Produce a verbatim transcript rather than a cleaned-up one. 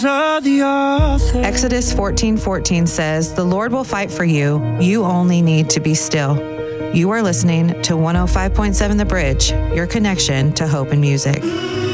Exodus fourteen fourteen says, "The Lord will fight for you. You only need to be still." You are listening to one oh five point seven The Bridge, your connection to hope and music.